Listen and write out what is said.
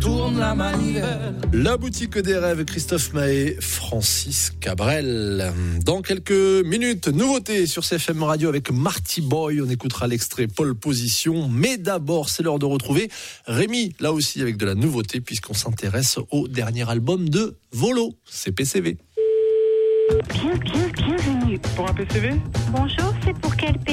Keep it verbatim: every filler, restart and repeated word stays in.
tourne la manivelle. La boutique des rêves, Christophe Mahé, Francis Cabrel. Dans quelques minutes, nouveauté sur C F M Radio avec Marty Boy. On écoutera l'extrait Pole Position. Mais d'abord, c'est l'heure de retrouver Rémi, là aussi avec de la nouveauté, puisqu'on s'intéresse au dernier album de Volo, c'est P C V. Bien, bien, bienvenue. Pour un P C V ? Bonjour, c'est pour quel P